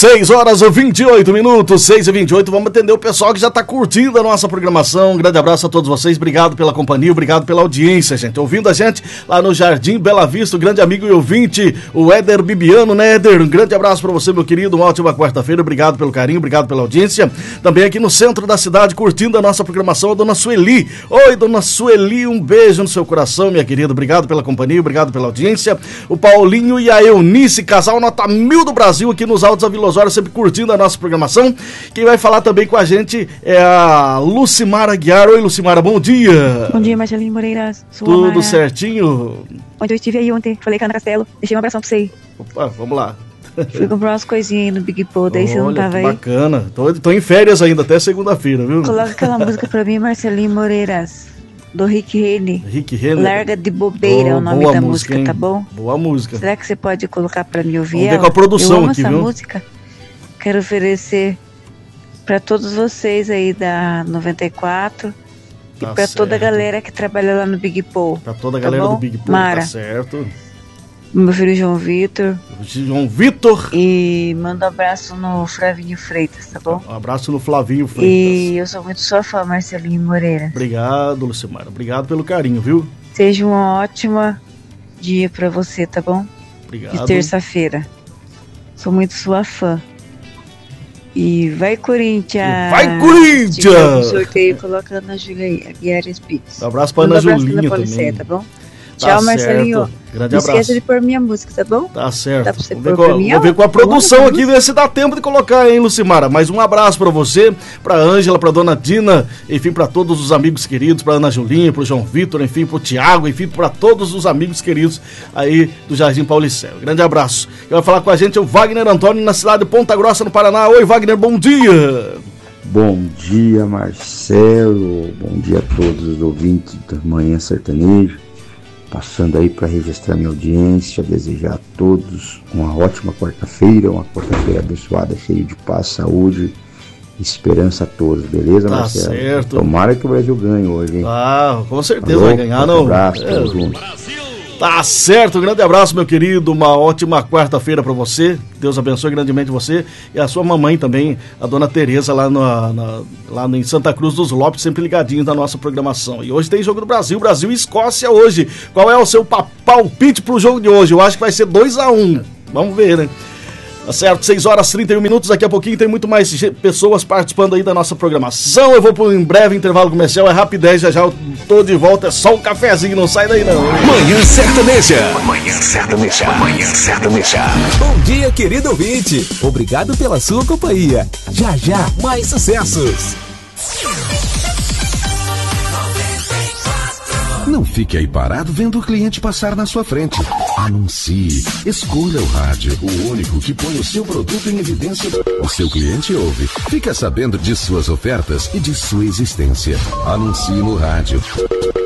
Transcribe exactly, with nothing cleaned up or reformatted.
seis horas e vinte e oito minutos, seis e vinte e oito, vamos atender o pessoal que já está curtindo a nossa programação. Um grande abraço a todos vocês, obrigado pela companhia, obrigado pela audiência, gente. Ouvindo a gente lá no Jardim Bela Vista, o grande amigo e ouvinte, o Éder Bibiano, né, Éder? Um grande abraço para você, meu querido, uma ótima quarta-feira, obrigado pelo carinho, obrigado pela audiência. Também aqui no centro da cidade, curtindo a nossa programação, a dona Sueli. Oi, dona Sueli, um beijo no seu coração, minha querida, obrigado pela companhia, obrigado pela audiência. O Paulinho e a Eunice, casal nota mil do Brasil, aqui nos Altos da Vila Osório, sempre curtindo a nossa programação. Quem vai falar também com a gente é a Lucimara Guiar. Oi, Lucimara, bom dia. Bom dia, Marcelinho Moreira. Tudo Mara. Certinho? Onde eu estive aí ontem, falei com a Ana Castelo, deixei um abração pra você aí. Opa, vamos lá. Fui comprar umas coisinhas aí no Big Paul, daí você não tava aí. Bacana, tô, tô em férias ainda, até segunda-feira, viu? Coloca aquela música pra mim, Marcelinho Moreiras, do Rick Renner. Rick Renner. Larga de bobeira, oh, é o nome da música, música tá bom? Boa música. Será que você pode colocar pra mim ouvir? Vamos ela? ver com a produção eu amo aqui, essa viu? música. Quero oferecer pra todos vocês aí da noventa e quatro tá e pra certo. Toda a galera que trabalha lá no Big Paul. Pra toda a galera tá do Big Paul, Mara, tá certo. Meu filho João Vitor. João Vitor. E manda um abraço no Flavinho Freitas, tá bom? Um abraço no Flavinho Freitas. E eu sou muito sua fã, Marcelinho Moreira. Obrigado, Lucimara. Obrigado pelo carinho, viu? Seja um ótimo dia pra você, tá bom? Obrigado. De terça-feira. Sou muito sua fã. E vai, Corinthians! E vai, Corinthians! Um sorteio, coloca a Ana Júlia aí, a Guiara Spitz. Um abraço pra Ana Julinha também. Tá bom? Tá tchau, Marcelinho. Certo. Grande Não abraço. esqueça de pôr minha música, tá bom? Tá certo. Dá pra você Vamos ver, pôr com, mim, vamos ver com a produção vamos, aqui, ver se dá tempo de colocar, hein, Lucimara. Mais um abraço pra você, pra Ângela, pra dona Dina, enfim, pra todos os amigos queridos, pra Ana Julinha, pro João Vitor, enfim, pro Tiago, enfim, pra todos os amigos queridos aí do Jardim Paulicéu. Grande abraço. Quem vai falar com a gente é o Wagner Antônio, na cidade de Ponta Grossa, no Paraná. Oi, Wagner, bom dia. Bom dia, Marcelo. Bom dia a todos os ouvintes da Manhã Sertaneja. Passando aí para registrar minha audiência, desejar a todos uma ótima quarta-feira, uma quarta-feira abençoada, cheia de paz, saúde e esperança a todos, beleza, tá Marcelo? Certo. Tomara que o Brasil ganhe hoje, hein? Ah, com certeza Alô, vai ganhar, um não? abraço, é. tamo junto. Tá certo, um grande abraço, meu querido, uma ótima quarta-feira pra você, Deus abençoe grandemente você e a sua mamãe também, a dona Tereza, lá, no, na, lá em Santa Cruz dos Lopes, sempre ligadinho na nossa programação. E hoje tem jogo do Brasil, Brasil e Escócia hoje. Qual é o seu palpite pro jogo de hoje? Eu acho que vai ser dois a um, vamos ver, né? Tá certo, seis horas e trinta e um minutos, daqui a pouquinho tem muito mais pessoas participando aí da nossa programação. Eu vou para um breve intervalo comercial, é rapidez, já já eu tô de volta, é só um cafezinho, não sai daí não. Manhã Sertaneja. Manhã Sertaneja. Manhã Sertaneja. Bom dia, querido ouvinte. Obrigado pela sua companhia. Já já, mais sucessos. Não fique aí parado vendo o cliente passar na sua frente. Anuncie. Escolha o rádio, o único que põe o seu produto em evidência. O seu cliente ouve. Fica sabendo de suas ofertas e de sua existência. Anuncie no rádio.